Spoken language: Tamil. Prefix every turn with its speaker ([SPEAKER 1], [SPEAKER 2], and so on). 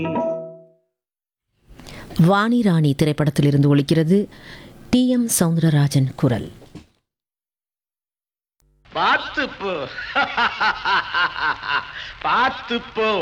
[SPEAKER 1] வாணி ராணி திரைப்படத்திலிருந்து ஒலிக்கிறது டி.எம். சௌந்தரராஜன் குரல்.
[SPEAKER 2] பார்த்துப்போ பார்த்துப்போ